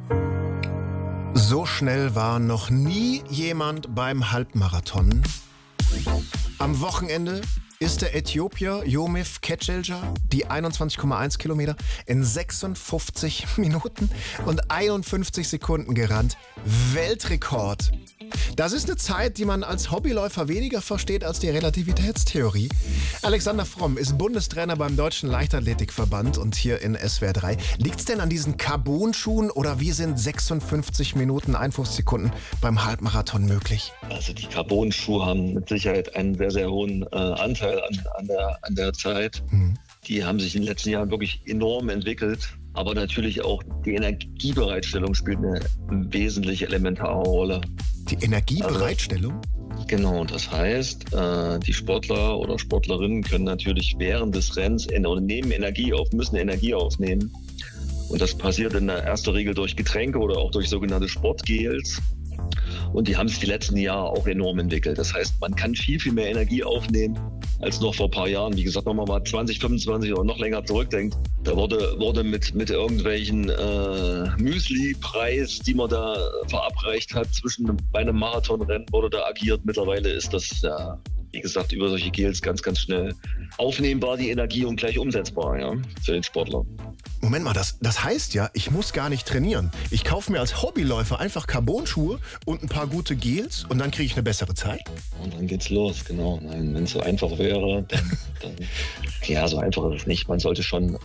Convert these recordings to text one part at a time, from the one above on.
So schnell war noch nie jemand beim Halbmarathon. Am Wochenende ist der Äthiopier Yomif Kecelja die 21,1 Kilometer in 56 Minuten und 51 Sekunden gerannt. Weltrekord. Das ist eine Zeit, die man als Hobbyläufer weniger versteht als die Relativitätstheorie. Alexander Fromm ist Bundestrainer beim Deutschen Leichtathletikverband und hier in SWR 3. Liegt's denn an diesen Carbon-Schuhen oder wie sind 56 Minuten 51 Sekunden beim Halbmarathon möglich? Also die Carbon-Schuhe haben mit Sicherheit einen sehr, sehr hohen Anteil an der Zeit. Die haben sich in den letzten Jahren wirklich enorm entwickelt. Aber natürlich auch die Energiebereitstellung spielt eine wesentliche elementare Rolle. Die Energiebereitstellung? Also, genau, das heißt, die Sportler oder Sportlerinnen können natürlich während des Rennens nehmen Energie auf, müssen Energie aufnehmen. Und das passiert in der ersten Regel durch Getränke oder auch durch sogenannte Sportgels. Und die haben sich die letzten Jahre auch enorm entwickelt. Das heißt, man kann viel, viel mehr Energie aufnehmen als noch vor ein paar Jahren. Wie gesagt, wenn man mal 20, 25 oder noch länger zurückdenkt, da wurde mit irgendwelchen Müsli-Preis, die man da verabreicht hat, bei einem Marathonrennen wurde da agiert. Mittlerweile ist das, ja, wie gesagt, über solche Gels ganz, ganz schnell aufnehmbar, die Energie, und gleich umsetzbar, ja, für den Sportler. Moment mal, das heißt ja, ich muss gar nicht trainieren. Ich kaufe mir als Hobbyläufer einfach Carbon-Schuhe und ein paar gute Gels und dann kriege ich eine bessere Zeit? Und dann geht's los, genau. Wenn es so einfach wäre, dann ja, so einfach ist es nicht. Man sollte schon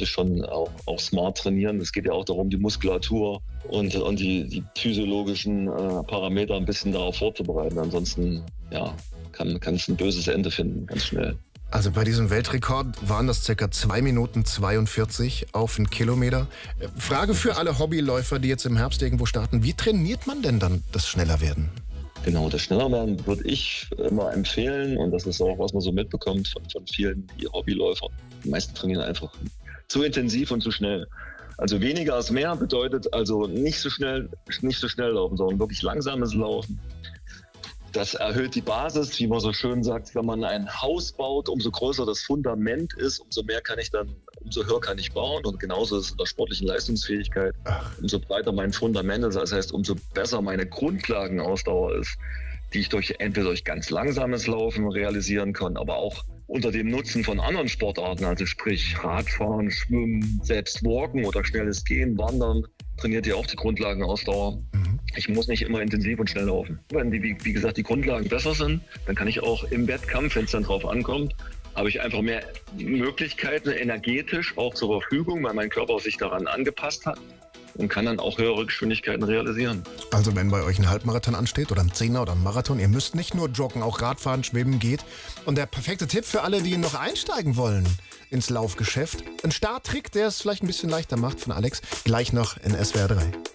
auch smart trainieren. Es geht ja auch darum, die Muskulatur und die physiologischen Parameter ein bisschen darauf vorzubereiten. Ansonsten, ja, kann es ein böses Ende finden, ganz schnell. Also bei diesem Weltrekord waren das ca. 2 Minuten 42 auf einen Kilometer. Frage für alle Hobbyläufer, die jetzt im Herbst irgendwo starten. Wie trainiert man denn dann das Schnellerwerden? Genau, das Schnellerwerden würde ich immer empfehlen. Und das ist auch, was man so mitbekommt von vielen Hobbyläufern. Die meisten trainieren einfach zu intensiv und zu schnell. Also weniger ist mehr bedeutet also nicht so schnell laufen, sondern wirklich langsames Laufen. Das erhöht die Basis, wie man so schön sagt, wenn man ein Haus baut, umso größer das Fundament ist, umso höher kann ich bauen. Und genauso ist es in der sportlichen Leistungsfähigkeit. Umso breiter mein Fundament ist, das heißt, umso besser meine Grundlagenausdauer ist, die ich entweder durch ganz langsames Laufen realisieren kann, aber auch unter dem Nutzen von anderen Sportarten, also sprich Radfahren, Schwimmen, selbst Walken oder schnelles Gehen, Wandern, trainiert ja auch die Grundlagenausdauer. Ich muss nicht immer intensiv und schnell laufen. Wenn wie gesagt, die Grundlagen besser sind, dann kann ich auch im Wettkampf, wenn es dann drauf ankommt, habe ich einfach mehr Möglichkeiten energetisch auch zur Verfügung, weil mein Körper sich daran angepasst hat und kann dann auch höhere Geschwindigkeiten realisieren. Also wenn bei euch ein Halbmarathon ansteht oder ein Zehner oder ein Marathon, ihr müsst nicht nur joggen, auch Radfahren, Schwimmen geht. Und der perfekte Tipp für alle, die noch einsteigen wollen ins Laufgeschäft. Ein Starttrick, der es vielleicht ein bisschen leichter macht, von Alex, gleich noch in SWR 3.